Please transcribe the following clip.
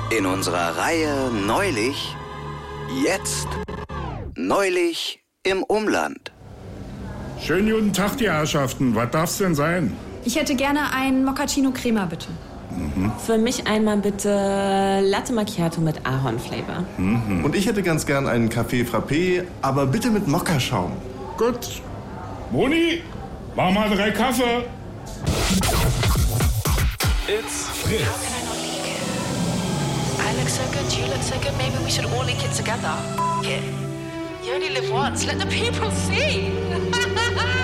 In unserer Reihe Neulich, jetzt, neulich im Umland. Schönen guten Tag, die Herrschaften. Was darf's denn sein? Ich hätte gerne einen Moccacino Crema, bitte. Für mich einmal bitte Latte Macchiato mit Ahornflavor. Und ich hätte ganz gern einen Café Frappé, aber bitte mit Mokkaschaum. Gut. Moni, mach mal 3 Kaffee. It's Fritz. How can I not leak it? I look so good, you look so good, maybe we should all leak it together. Yeah. You only live once, let the people see.